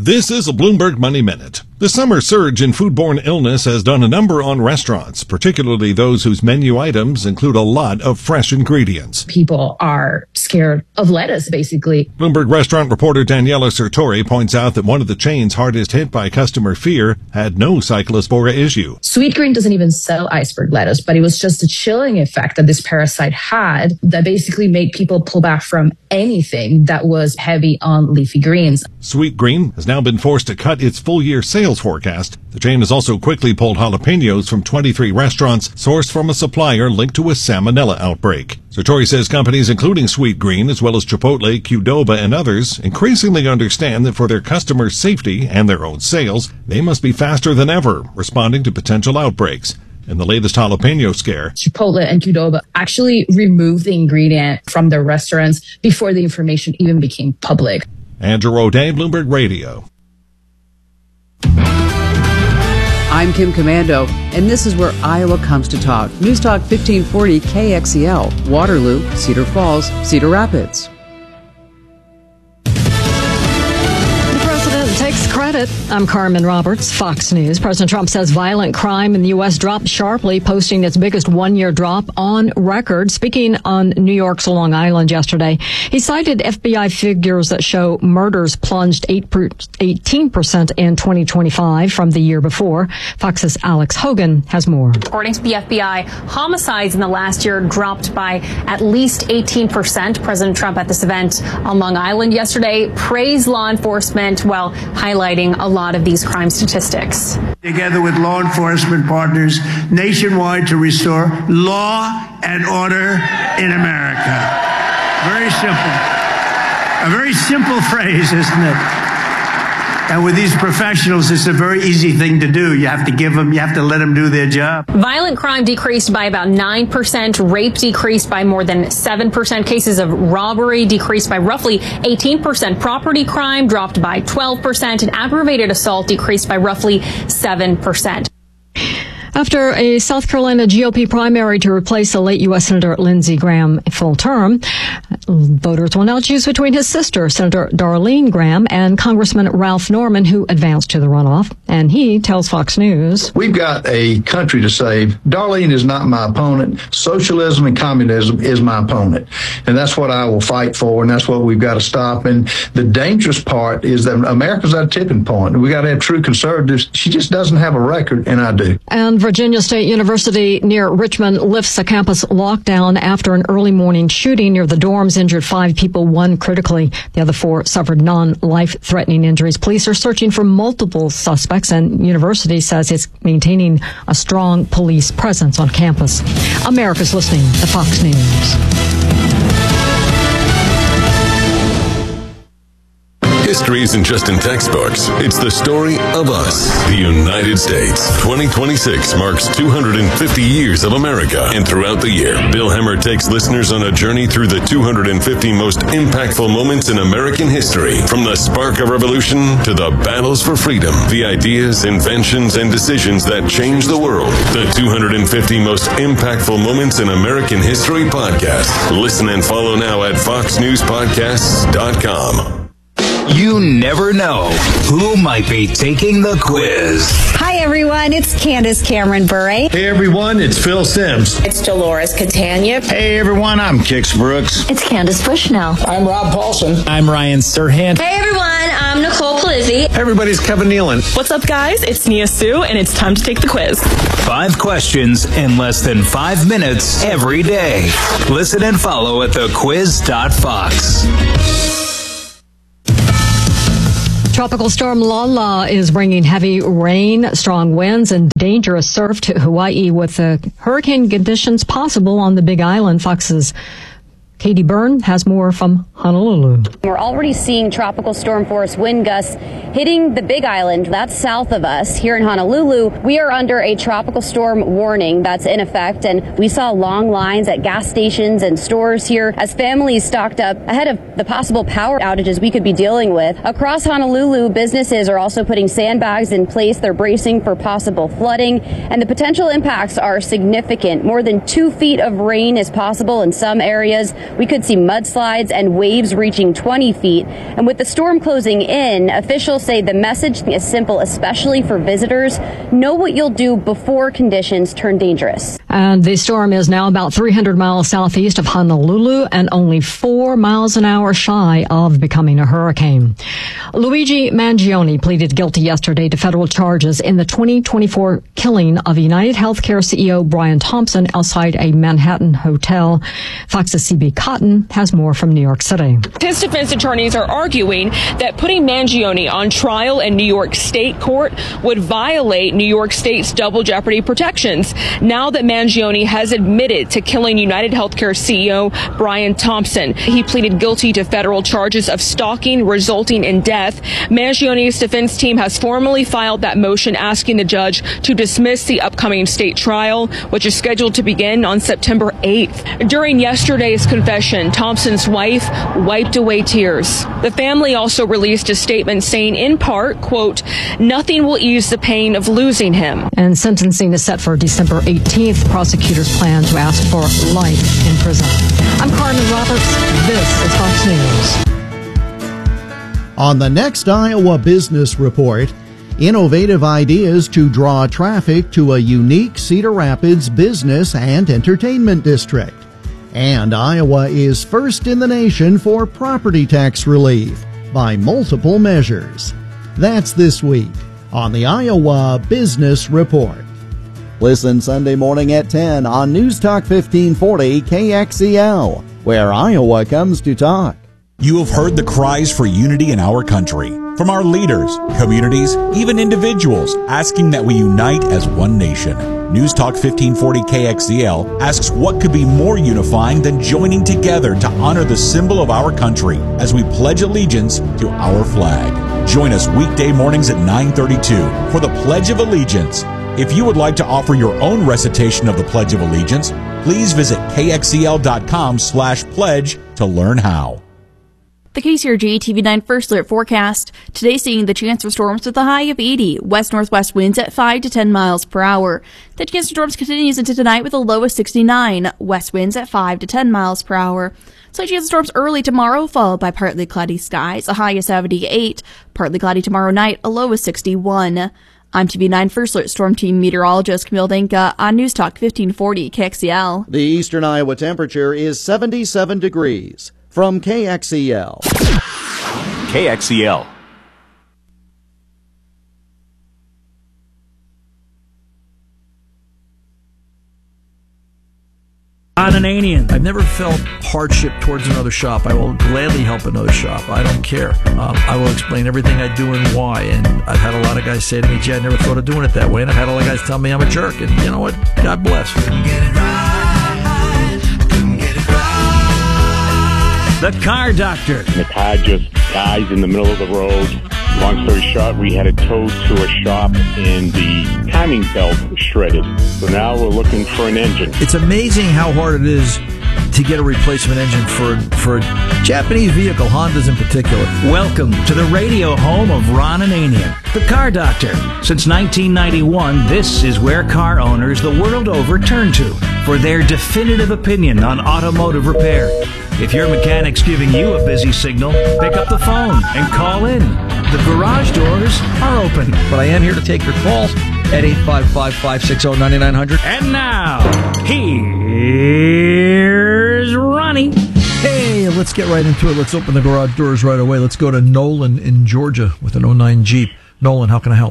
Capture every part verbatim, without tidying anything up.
This is a Bloomberg Money Minute. The summer surge in foodborne illness has done a number on restaurants, particularly those whose menu items include a lot of fresh ingredients. People are scared of lettuce, basically. Bloomberg restaurant reporter Daniela Sartori points out that one of the chains hardest hit by customer fear had no Cyclospora issue. Sweetgreen doesn't even sell iceberg lettuce, but it was just the chilling effect that this parasite had that basically made people pull back from anything that was heavy on leafy greens. Sweetgreen has now been forced to cut its full-year sales forecast. The chain has also quickly pulled jalapenos from twenty-three restaurants sourced from a supplier linked to a salmonella outbreak. Sartori says companies including Sweetgreen, as well as Chipotle, Qdoba, and others, increasingly understand that for their customers' safety and their own sales, they must be faster than ever responding to potential outbreaks. In the latest jalapeno scare, Chipotle and Qdoba actually removed the ingredient from their restaurants before the information even became public. Andrew O'Day, Bloomberg Radio. I'm Kim Commando, and this is where Iowa comes to talk. News Talk fifteen forty K X E L, Waterloo, Cedar Falls, Cedar Rapids. Takes credit. I'm Carmen Roberts, Fox News. President Trump says violent crime in the U S dropped sharply, posting its biggest one-year drop on record. Speaking on New York's Long Island yesterday, he cited F B I figures that show murders plunged eighteen percent in twenty twenty-five from the year before. Fox's Alex Hogan has more. According to the F B I, homicides in the last year dropped by at least eighteen percent. President Trump at this event on Long Island yesterday praised law enforcement, well, highlighting a lot of these crime statistics. Together with law enforcement partners nationwide to restore law and order in America. Very simple. A very simple phrase, isn't it? And with these professionals, it's a very easy thing to do. You have to give them, you have to let them do their job. Violent crime decreased by about nine percent. Rape decreased by more than seven percent. Cases of robbery decreased by roughly eighteen percent. Property crime dropped by twelve percent. And aggravated assault decreased by roughly seven percent. After a South Carolina G O P primary to replace the late U S Senator Lindsey Graham full term, voters will now choose between his sister, Senator Darlene Graham, and Congressman Ralph Norman, who advanced to the runoff. And he tells Fox News, "We've got a country to save. Darlene is not my opponent. Socialism and communism is my opponent. And that's what I will fight for, and that's what we've got to stop. And the dangerous part is that America's at a tipping point. We got to have true conservatives. She just doesn't have a record, and I do." And Virginia State University near Richmond lifts a campus lockdown after an early morning shooting near the dorms injured five people, one critically. The other four suffered non-life-threatening injuries. Police are searching for multiple suspects, and university says it's maintaining a strong police presence on campus. America's listening to Fox News. History isn't just in textbooks. It's the story of us, the United States. twenty twenty-six marks two hundred fifty years of America. And throughout the year, Bill Hemmer takes listeners on a journey through the two hundred fifty most impactful moments in American history. From the spark of revolution to the battles for freedom, the ideas, inventions, and decisions that changed the world. The two hundred fifty most impactful moments in American history podcast. Listen and follow now at fox news podcasts dot com. You never know who might be taking the quiz. Hi, everyone. It's Candace Cameron Bure. Hey, everyone. It's Phil Sims. It's Dolores Catania. Hey, everyone. I'm Kix Brooks. It's Candace Bushnell. I'm Rob Paulson. I'm Ryan Serhant. Hey, everyone. I'm Nicole Polizzi. Hey, everybody. It's Kevin Nealon. What's up, guys? It's Nia Sue, and it's time to take the quiz. Five questions in less than five minutes every day. Listen and follow at the quiz dot fox. Tropical storm Lala is bringing heavy rain, strong winds, and dangerous surf to Hawaii with uh, hurricane conditions possible on the Big Island. Fox's Katie Byrne has more from Honolulu. We're already seeing tropical storm force wind gusts hitting the Big Island. That's south of us. Here in Honolulu, we are under a tropical storm warning that's in effect, and we saw long lines at gas stations and stores here as families stocked up ahead of the possible power outages we could be dealing with. Across Honolulu, businesses are also putting sandbags in place. They're bracing for possible flooding, and the potential impacts are significant. More than two feet of rain is possible in some areas. We could see mudslides and waves reaching twenty feet. And with the storm closing in, officials say the message is simple, especially for visitors. Know what you'll do before conditions turn dangerous. And the storm is now about three hundred miles southeast of Honolulu and only four miles an hour shy of becoming a hurricane. Luigi Mangione pleaded guilty yesterday to federal charges in the twenty twenty-four killing of United Healthcare C E O Brian Thompson outside a Manhattan hotel. Fox's C B Cotton has more from New York City. His defense attorneys are arguing that putting Mangione on trial in New York State court would violate New York State's double jeopardy protections. Now that Mangione has admitted to killing United Healthcare C E O Brian Thompson, he pleaded guilty to federal charges of stalking resulting in death. Mangione's defense team has formally filed that motion asking the judge to dismiss the upcoming state trial, which is scheduled to begin on September eighth. During yesterday's confession, Thompson's wife wiped away tears. The family also released a statement saying, in part, quote, "Nothing will ease the pain of losing him." And sentencing is set for December eighteenth. Prosecutors plan to ask for life in prison. I'm Carmen Roberts. This is Fox News. On the next Iowa Business Report, innovative ideas to draw traffic to a unique Cedar Rapids business and entertainment district. And Iowa is first in the nation for property tax relief by multiple measures. That's this week on the Iowa Business Report. Listen Sunday morning at ten on News Talk fifteen forty K X E L, where Iowa comes to talk. You have heard the cries for unity in our country from our leaders, communities, even individuals, asking that we unite as one nation. News Talk fifteen forty K X E L asks what could be more unifying than joining together to honor the symbol of our country as we pledge allegiance to our flag. Join us weekday mornings at nine thirty-two for the Pledge of Allegiance. If you would like to offer your own recitation of the Pledge of Allegiance, please visit kxel.com slash pledge to learn how. The K C R G T V nine First Alert forecast. Today seeing the chance for storms with a high of eighty. West-northwest winds at five to ten miles per hour. The chance for storms continues into tonight with a low of sixty-nine. West winds at five to ten miles per hour. Slight chance of storms early tomorrow, followed by partly cloudy skies. A high of seventy-eight. Partly cloudy tomorrow night, a low of sixty-one. I'm T V nine First Alert Storm Team Meteorologist Camille Denka on News Talk fifteen forty K X E L. The eastern Iowa temperature is seventy-seven degrees. From K X E L. K X E L. Ananian. I've never felt hardship towards another shop. I will gladly help another shop. I don't care. Um, I will explain everything I do and why. And I've had a lot of guys say to me, gee, I never thought of doing it that way. And I've had a lot of guys tell me I'm a jerk. And you know what? God bless. The Car Doctor. The car just dies in the middle of the road. Long story short, we had it towed to a shop and the timing belt was shredded. So now we're looking for an engine. It's amazing how hard it is to get a replacement engine for, for a Japanese vehicle, Hondas in particular. Welcome to the radio home of Ron Ananian, the Car Doctor. Since nineteen ninety-one, this is where car owners the world over turn to for their definitive opinion on automotive repair. If your mechanic's giving you a busy signal, pick up the phone and call in. The garage doors are open. But I am here to take your calls at eight five five, five six zero, nine nine zero zero. And now, here's Ronnie. Hey, let's get right into it. Let's open the garage doors right away. Let's go to Nolan in Georgia with an oh nine Jeep. Nolan, how can I help?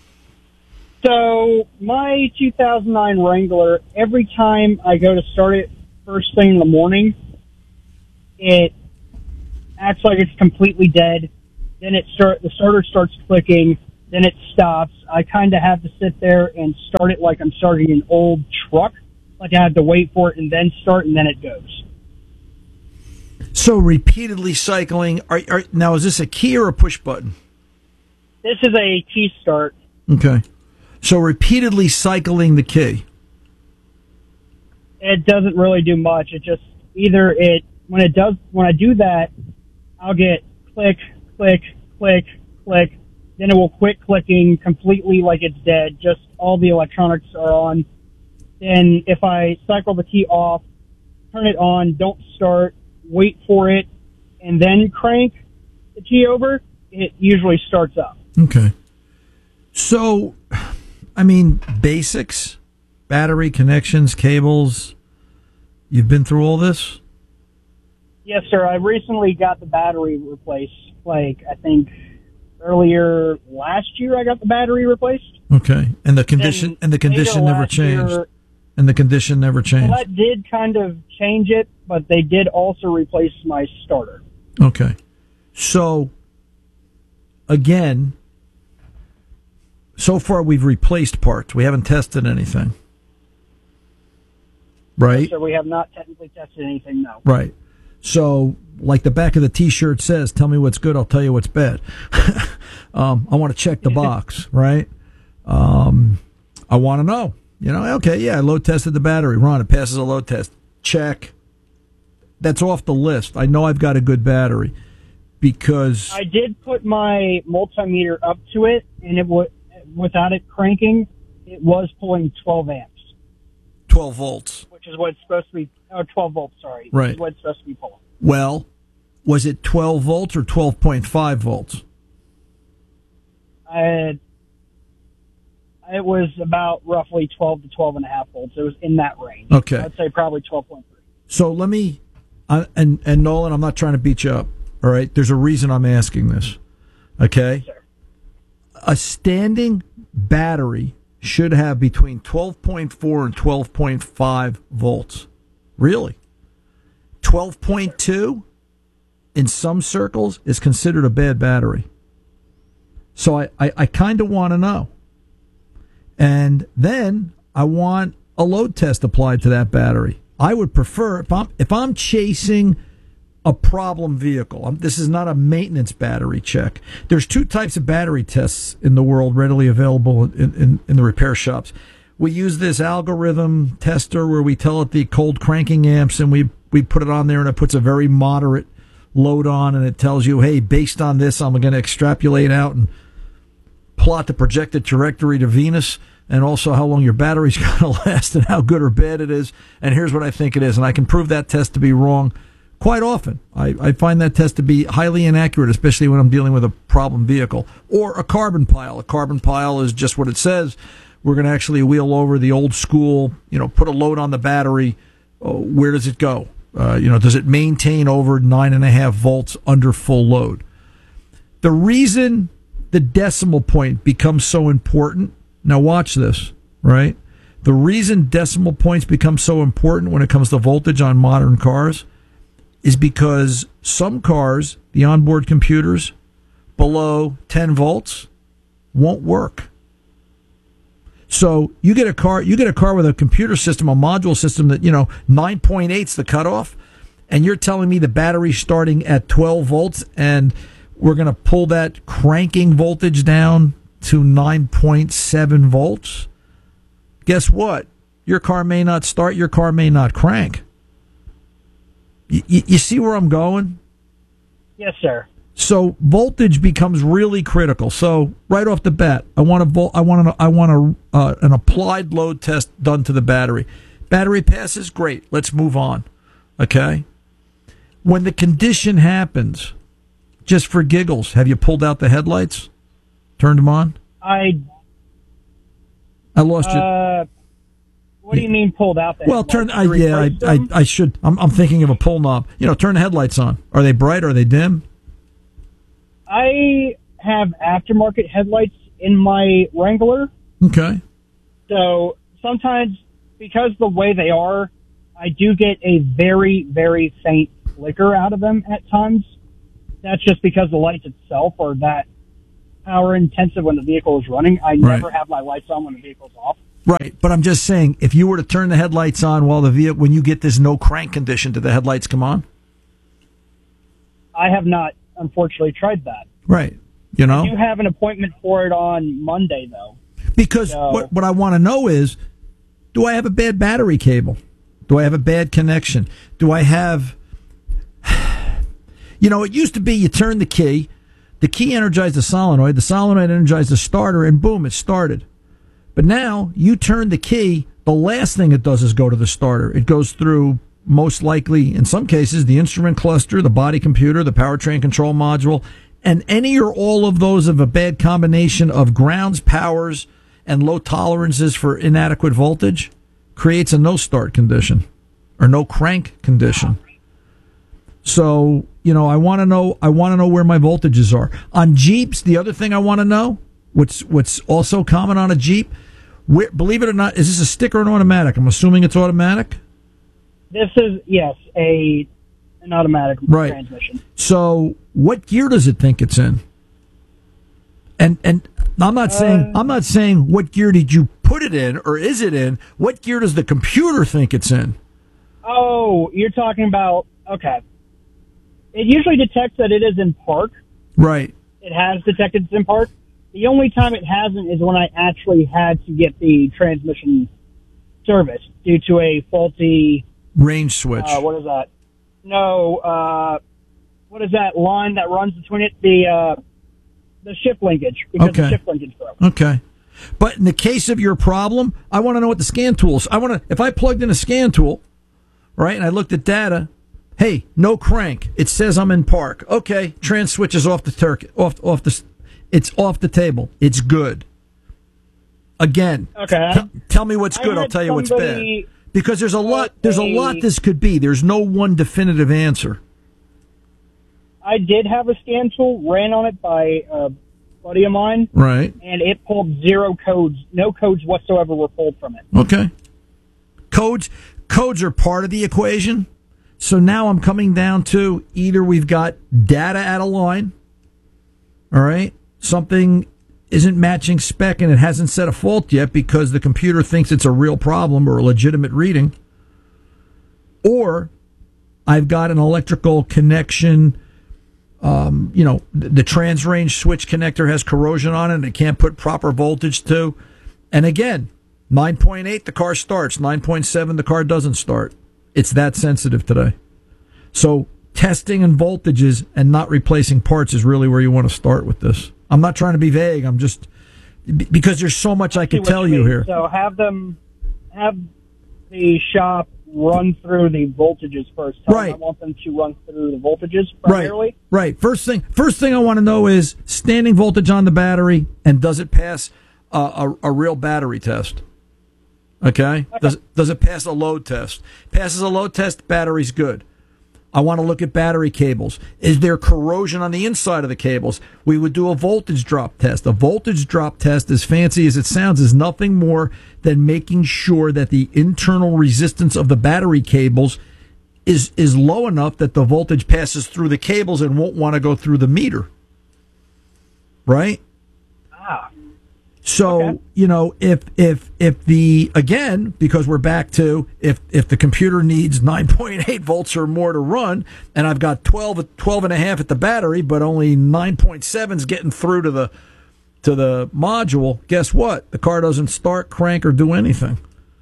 So, my two thousand nine Wrangler, every time I go to start it first thing in the morning, it acts like it's completely dead. Then it start the starter starts clicking. Then it stops. I kind of have to sit there and start it like I'm starting an old truck. Like I have to wait for it and then start, and then it goes. So repeatedly cycling. Are, are, now, is this a key or a push button? This is a key start. Okay. So repeatedly cycling the key. It doesn't really do much. It just either it when it does when I do that, I'll get click, click, click, click. Then it will quit clicking completely like it's dead. Just all the electronics are on. Then if I cycle the key off, turn it on, don't start, wait for it, and then crank the key over, it usually starts up. Okay. So, I mean, basics, battery connections, cables, you've been through all this? Yes, sir. I recently got the battery replaced. Like, I think earlier last year I got the battery replaced. Okay. And the condition and, and the condition never changed. Year, and the condition never changed. Well, that did kind of change it, but they did also replace my starter. Okay. So, again, so far we've replaced parts. We haven't tested anything. Right? So we have not technically tested anything, no. Right. So, like the back of the T-shirt says, tell me what's good, I'll tell you what's bad. um, I want to check the box, right? Um, I want to know. You know, okay, yeah, I load tested the battery. Ron, it passes a load test. Check. That's off the list. I know I've got a good battery because I did put my multimeter up to it, and it w- without it cranking, it was pulling twelve amps. twelve volts. Which is what it's supposed to be. Oh, twelve volts, sorry. Right. Which is what it's supposed to be pulling. Well, was it twelve volts or twelve point five volts? I, it was about roughly twelve to twelve and a half volts. It was in that range. Okay. I'd say probably twelve point three. So let me, uh, and, and Nolan, I'm not trying to beat you up, all right? There's a reason I'm asking this, okay? Yes, sir. A standing battery should have between twelve point four and twelve point five volts. Really? twelve point two in some circles is considered a bad battery. So I, I, I kind of want to know. And then I want a load test applied to that battery. I would prefer, if I'm, if I'm chasing a problem vehicle, I'm, this is not a maintenance battery check. There's two types of battery tests in the world readily available in, in, in the repair shops. We use this algorithm tester where we tell it the cold cranking amps, and we, we put it on there, and it puts a very moderate load on, and it tells you, hey, based on this, I'm going to extrapolate out and plot the projected trajectory to Venus, and also how long your battery's going to last and how good or bad it is, and here's what I think it is. And I can prove that test to be wrong quite often. I, I find that test to be highly inaccurate, especially when I'm dealing with a problem vehicle. Or a carbon pile. A carbon pile is just what it says. We're going to actually wheel over the old school, you know, put a load on the battery. Oh, where does it go? Uh, you know, does it maintain over nine and a half volts under full load? The reason the decimal point becomes so important, now watch this, right? The reason decimal points become so important when it comes to voltage on modern cars is because some cars, the onboard computers, below ten volts won't work. So you get a car, you get a car with a computer system, a module system that, you know, nine point eight is the cutoff, and you're telling me the battery's starting at twelve volts, and we're going to pull that cranking voltage down to nine point seven volts? Guess what? Your car may not start, your car may not crank. You, you, you see where I'm going? Yes, sir. So voltage becomes really critical. So right off the bat, I want a vol- I want an, I want a, uh, an applied load test done to the battery. Battery passes, great. Let's move on. Okay. When the condition happens, just for giggles, have you pulled out the headlights? Turned them on? I. I lost you. Uh, what do you mean pulled out the well, headlights? turn. I, yeah, I, I, I should. I'm, I'm thinking of a pull knob. You know, turn the headlights on. Are they bright? Are they dim? I have aftermarket headlights in my Wrangler. Okay. So sometimes, because the way they are, I do get a very, very faint flicker out of them at times. That's just because the lights itself are that power intensive when the vehicle is running. I never Right. have my lights on when the vehicle's off. Right, but I'm just saying, if you were to turn the headlights on while the vehicle, when you get this no crank condition, do the headlights come on? I have not, unfortunately, tried that. Right. You know? You have an appointment for it on Monday, though. Because So- what, what I want to know is, do I have a bad battery cable? Do I have a bad connection? Do I have... You know, it used to be you turn the key, the key energized the solenoid, the solenoid energized the starter, and boom, it started. But now, you turn the key, the last thing it does is go to the starter. It goes through most likely, in some cases, the instrument cluster, the body computer, the powertrain control module, and any or all of those of a bad combination of grounds, powers, and low tolerances for inadequate voltage creates a no-start condition or no crank condition. So, you know, I want to know I want to know where my voltages are. On Jeeps, the other thing I want to know, what's what's also common on a Jeep, where, believe it or not, is this a stick or an automatic? I'm assuming it's automatic. This is, yes, a an automatic right. transmission. So, what gear does it think it's in? And and I'm not saying uh, I'm not saying what gear did you put it in or is it in? What gear does the computer think it's in? Oh, you're talking about, okay. It usually detects that it is in park. Right. It has detected it's in park. The only time it hasn't is when I actually had to get the transmission serviced due to a faulty range switch. Uh, what is that? No, uh, what is that line that runs between it? The uh, the shift linkage, because okay. the shift linkage broke. Okay. But in the case of your problem, I want to know what the scan tools. I want to. If I plugged in a scan tool, right, and I looked at data. Hey, no crank. It says I'm in park. Okay, trans switch is off the turk, off off the. It's off the table. It's good. Again, okay. T- tell me what's good. I'll tell you what's bad. Because there's a lot. There's a lot this could be. There's no one definitive answer. I did have a scan tool ran on it by a buddy of mine, right? And it pulled zero codes. No codes whatsoever were pulled from it. Okay. Codes. Codes are part of the equation. So now I'm coming down to either we've got data out of line, all right, something isn't matching spec and it hasn't set a fault yet because the computer thinks it's a real problem or a legitimate reading, or I've got an electrical connection, um, you know, the, the trans range switch connector has corrosion on it and it can't put proper voltage to. And again, nine point eight, the car starts. nine point seven, the car doesn't start. It's that sensitive today. So testing and voltages and not replacing parts is really where you want to start with this. I'm not trying to be vague. I'm just because there's so much I can tell you here. So have them have the shop run through the voltages first. Tell right. them I want them to run through the voltages primarily. Right. Right. First thing. First thing I want to know is standing voltage on the battery and does it pass a, a, a real battery test? Okay? okay. Does does it pass a load test? Passes a load test, battery's good. I want to look at battery cables. Is there corrosion on the inside of the cables? We would do a voltage drop test. A voltage drop test, as fancy as it sounds, is nothing more than making sure that the internal resistance of the battery cables is is low enough that the voltage passes through the cables and won't want to go through the meter. Right? Ah. So, okay. you know, if if if the again, because we're back to if if the computer needs nine point eight volts or more to run, and I've got twelve, twelve and a half at the battery, but only nine point seven is getting through to the to the module, guess what? The car doesn't start, crank, or do anything.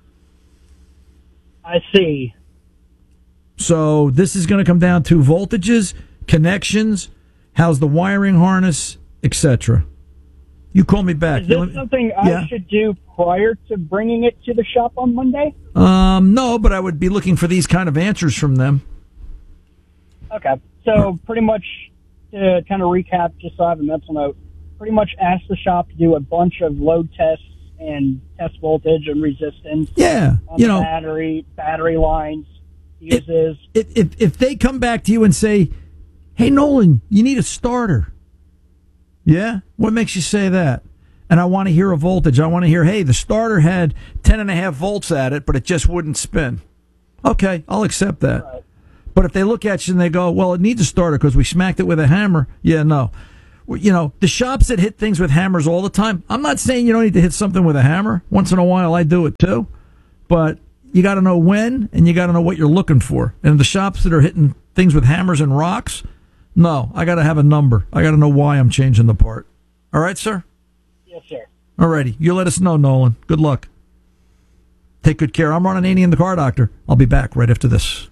I see. So this is going to come down to voltages, connections, how's the wiring harness, et cetera. You call me back. Is this something I yeah. should do prior to bringing it to the shop on Monday? Um, no, but I would be looking for these kind of answers from them. Okay. So pretty much to kind of recap, just so I have a mental note, pretty much ask the shop to do a bunch of load tests and test voltage and resistance. Yeah. On you the know, battery, battery lines, fuses. If, if, if they come back to you and say, hey, Nolan, you need a starter. Yeah? What makes you say that? And I want to hear a voltage. I want to hear, hey, the starter had ten and a half volts at it, but it just wouldn't spin. Okay, I'll accept that. Right. But if they look at you and they go, well, it needs a starter because we smacked it with a hammer. Yeah, no. You know, the shops that hit things with hammers all the time, I'm not saying you don't need to hit something with a hammer. Once in a while, I do it too. But you got to know when, and you got to know what you're looking for. And the shops that are hitting things with hammers and rocks, no, I got to have a number. I got to know why I'm changing the part. All right, sir? Yes, sir. All righty. You let us know, Nolan. Good luck. Take good care. I'm Ron Ananian, the Car Doctor. I'll be back right after this.